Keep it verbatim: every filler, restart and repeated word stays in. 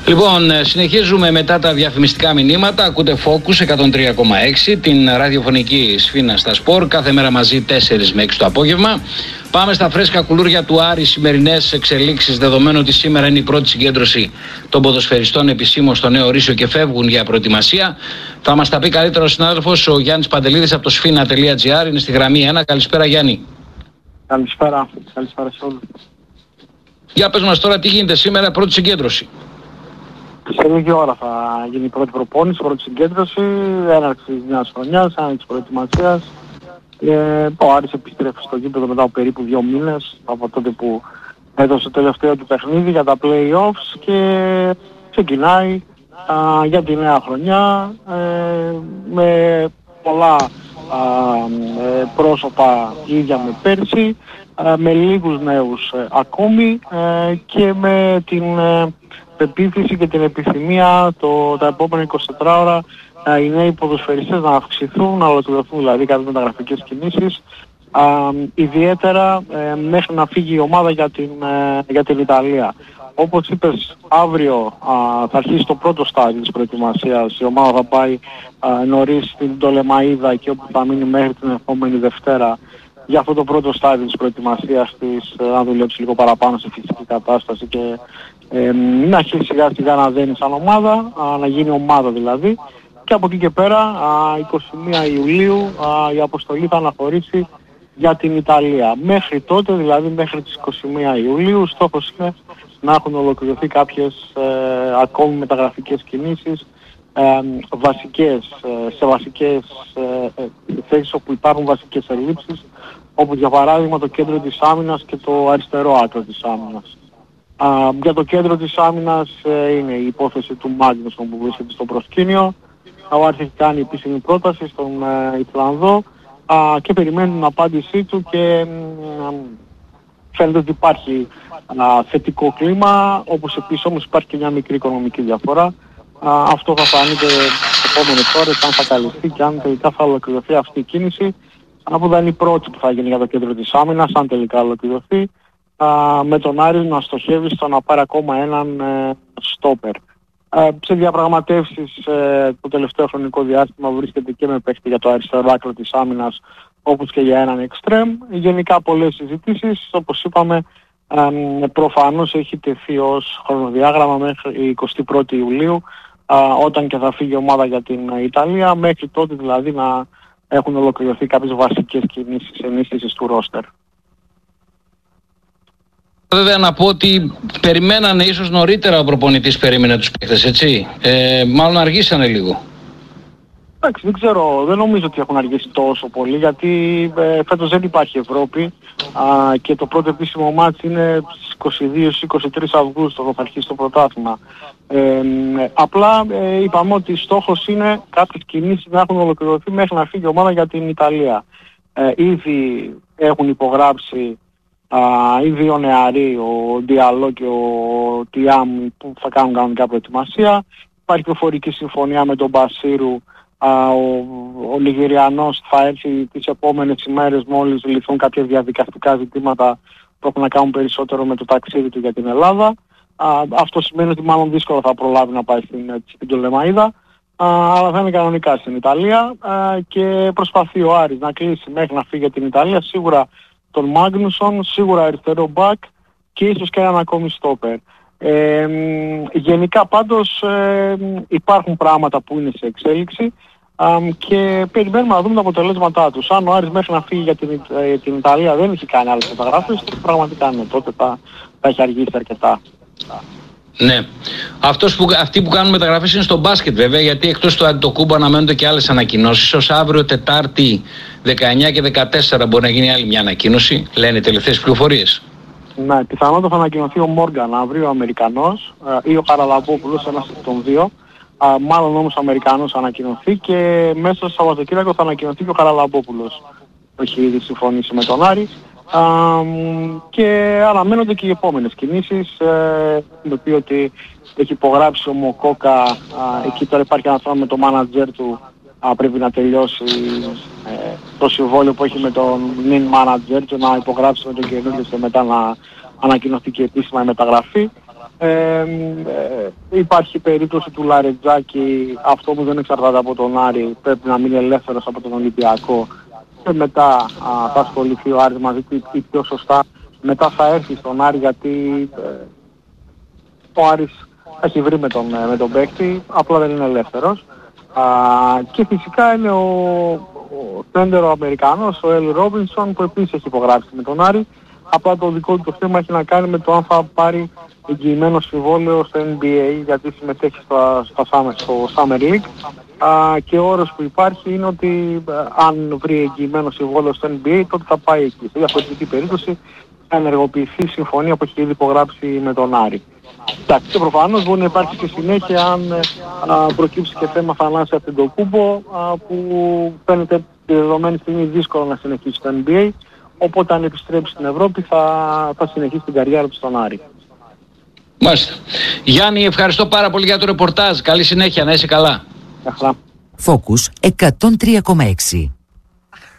Λοιπόν, συνεχίζουμε μετά τα διαφημιστικά μηνύματα. Ακούτε Focus εκατόν τρία κόμμα έξι, την ραδιοφωνική Σφίνα στα Σπορ, κάθε μέρα μαζί τέσσερις με έξι το απόγευμα. Πάμε στα φρέσκα κουλούρια του Άρη, σημερινές εξελίξεις, δεδομένου ότι σήμερα είναι η πρώτη συγκέντρωση των ποδοσφαιριστών επισήμως στο Νέο Ρήσιο και φεύγουν για προετοιμασία. Θα μας τα πει καλύτερα ο συνάδελφος ο Γιάννης Παντελίδης από το σφίνα τελεία τζι άρ, είναι στη γραμμή ένα. Καλησπέρα Γιάννη. Καλησπέρα, καλησπέρα σε όλους. Για πες μας τώρα τι γίνεται σήμερα, πρώτη συγκέντρωση. Σε λίγη ώρα θα γίνει η πρώτη προπόνηση, πρώτη συγκέντρωση, έναρξη της νέας χρονιάς, έναρξη της προετοιμασίας. Ε, ο Άρης επιστρέφει στο γήπεδο μετά από περίπου δύο μήνες από τότε που έδωσε το τελευταίο του παιχνίδι για τα play-offs και ξεκινάει α, για τη νέα χρονιά ε, με πολλά α, ε, πρόσωπα ίδια με πέρσι, α, με λίγους νέους ε, ακόμη ε, και με την ε, πεποίθηση και την επιθυμία το, τα επόμενα είκοσι τέσσερις ώρα uh, οι νέοι ποδοσφαιριστές να αυξηθούν, να ολοκληρωθούν δηλαδή κάποιες μεταγραφικές κινήσεις, uh, ιδιαίτερα uh, μέχρι να φύγει η ομάδα για την, uh, για την Ιταλία. Όπως είπες, αύριο uh, θα αρχίσει το πρώτο στάδιο της προετοιμασίας. Η ομάδα θα πάει uh, νωρίς στην Πτολεμαΐδα και όπου θα μείνει μέχρι την επόμενη Δευτέρα για αυτό το πρώτο στάδιο της προετοιμασίας της, να δουλέψει λίγο παραπάνω σε φυσική κατάσταση και ε, να αρχίσει σιγά σιγά να δένει σαν ομάδα, α, να γίνει ομάδα δηλαδή. Και από εκεί και πέρα, α, εικοστή πρώτη Ιουλίου, α, η αποστολή θα αναχωρήσει για την Ιταλία. Μέχρι τότε, δηλαδή μέχρι τις εικοστή πρώτη Ιουλίου, στόχος είναι να έχουν ολοκληρωθεί κάποιες ε, ακόμη μεταγραφικές κινήσεις, ε, βασικές, ε, σε βασικές ε, ε, θέσεις όπου υπάρχουν βασικές ελλείψεις, όπως για παράδειγμα το κέντρο της άμυνας και το αριστερό άκρο της άμυνας. Α, για το κέντρο της άμυνας ε, είναι η υπόθεση του Μάγνουσον που βρίσκεται στο προσκήνιο. Ο Άρης έχει κάνει επίσημη πρόταση στον ε, Ιρλανδό α, και περιμένουν την απάντησή του και ε, φαίνεται ότι υπάρχει α, θετικό κλίμα, όπως επίσης όμως υπάρχει και μια μικρή οικονομική διαφορά. Α, αυτό θα φανείται τις επόμενες ώρες αν θα καλυφθεί και αν τελικά θα ολοκληρωθεί αυτή η κίνηση, που θα είναι η πρώτη που θα γίνει για το κέντρο της άμυνας, αν τελικά ολοκληρωθεί, α, με τον Άρη να στοχεύει στο να πάρει ακόμα έναν ε, στόπερ. Ε, σε διαπραγματεύσεις ε, το τελευταίο χρονικό διάστημα βρίσκεται και με παίχτη για το αριστερό άκρο της άμυνας, όπως και για έναν εξτρέμ. Γενικά πολλές συζητήσεις, όπως είπαμε, ε, προφανώς έχει τεθεί ως χρονοδιάγραμμα μέχρι η εικοστή πρώτη Ιουλίου, α, όταν και θα φύγει η ομάδα για την Ιταλία, μέχρι τότε δηλαδή να έχουν ολοκληρωθεί κάποιες βασικές κινήσεις ενίσχυσης του ρόστερ. Βέβαια να πω ότι περιμένανε ίσως νωρίτερα ο προπονητής περίμενε τους παίκτες, έτσι. Ε, μάλλον αργήσανε λίγο. Εντάξει, δεν ξέρω, δεν νομίζω ότι έχουν αργήσει τόσο πολύ, γιατί ε, φέτος δεν υπάρχει Ευρώπη α, και το πρώτο επίσημο μάτς είναι στις είκοσι δύο είκοσι τρεις Αυγούστου που θα αρχίσει το πρωτάθλημα. Ε, απλά ε, είπαμε ότι στόχος είναι κάποιες κινήσεις να έχουν ολοκληρωθεί μέχρι να φύγει η ομάδα για την Ιταλία. Ε, ήδη έχουν υπογράψει α, οι δύο νεαροί, ο Διαλό και ο Τιάμ, που θα κάνουν κανονικά προετοιμασία. Υπάρχει προφορική συμφωνία με τον Μπασίρου. Uh, ο, ο Νιγηριανός θα έρθει τις επόμενες ημέρες μόλις λυθούν κάποια διαδικαστικά ζητήματα που έχουν να κάνουν περισσότερο με το ταξίδι του για την Ελλάδα. Uh, αυτό σημαίνει ότι μάλλον δύσκολα θα προλάβει να πάει στην, στην Πτολεμαΐδα, uh, αλλά θα είναι κανονικά στην Ιταλία uh, και προσπαθεί ο Άρης να κλείσει μέχρι να φύγει για την Ιταλία σίγουρα τον Μάγνουσον, σίγουρα αριστερό μπακ και ίσως και έναν ακόμη στόπερ. Ε, γενικά πάντως ε, υπάρχουν πράγματα που είναι σε εξέλιξη ε, και περιμένουμε να δούμε τα αποτελέσματά τους. Αν ο Άρης μέχρι να φύγει για την, ε, την Ιταλία δεν έχει κάνει άλλες μεταγραφές, πραγματικά ναι, τότε θα, θα έχει αργήσει αρκετά. Ναι. Αυτός που, αυτοί που κάνουν μεταγραφές είναι στο μπάσκετ βέβαια, γιατί εκτός του Αντιτοκούμπο αναμένονται και άλλες ανακοινώσεις. Ως αύριο Τετάρτη δεκαεννιά και δεκατέσσερα μπορεί να γίνει άλλη μια ανακοίνωση, λένε οι τελευταίες πληροφορίες. Ναι, πιθανότατα θα ανακοινωθεί ο Μόργαν αύριο, ο Αμερικανός, ή ο Χαραλαμπόπουλος, ένας από τον δύο. Α, μάλλον όμως ο Αμερικανός θα ανακοινωθεί και μέσα στο Σαββατοκύριακο θα ανακοινωθεί και ο Χαραλαμπόπουλος. Έχει ήδη συμφωνήσει με τον Άρη. Α, και αναμένονται και οι επόμενες κινήσεις, ε, με το οποίο ότι έχει υπογράψει ο Μοκόκα, α, εκεί τώρα υπάρχει ένα θέμα με το μάνατζερ του, α, πρέπει να τελειώσει ε, το συμβόλαιο που έχει με τον νυν μάνατζερ και να υπογράψει με τον καινούργιο και μετά να ανακοινωθεί και επίσημα η μεταγραφή. Ε, ε, υπάρχει περίπτωση του Λαρετζάκη, αυτό που δεν εξαρτάται από τον Άρη, πρέπει να μείνει ελεύθερος από τον Ολυμπιακό και μετά α, θα ασχοληθεί ο Άρης μαζί του ή πιο σωστά μετά θα έρθει στον Άρη, γιατί ε, ο Άρης έχει βρει με τον, με τον παίκτη, απλά δεν είναι ελεύθερος. Α, και φυσικά είναι ο, ο τέντερο Αμερικανός, ο Ελ Ρόμπινσον, που επίσης έχει υπογράψει με τον Άρη. Απλά το δικό του το θέμα έχει να κάνει με το αν θα πάρει εγγυημένο συμβόλαιο στο N B A, γιατί συμμετέχει στο, στο, στο Summer League. Α, και ο όρος που υπάρχει είναι ότι α, αν βρει εγγυημένο συμβόλαιο στο N B A, τότε θα πάει εκεί. Σε διαφορετική περίπτωση θα ενεργοποιηθεί η συμφωνία που έχει ήδη υπογράψει με τον Άρη. Εντάξει, και προφανώς μπορεί να υπάρχει και συνέχεια αν α, προκύψει και θέμα Θανάση Αντετοκούνμπο, που φαίνεται τη δεδομένη στιγμή δύσκολο να συνεχίσει το N B A. Οπότε αν επιστρέψει στην Ευρώπη θα, θα συνεχίσει την καριέρα του στον Άρη. Μάλιστα. Γιάννη, ευχαριστώ πάρα πολύ για το ρεπορτάζ. Καλή συνέχεια, να είσαι καλά. Αχλά. Focus εκατόν τρία κόμμα έξι.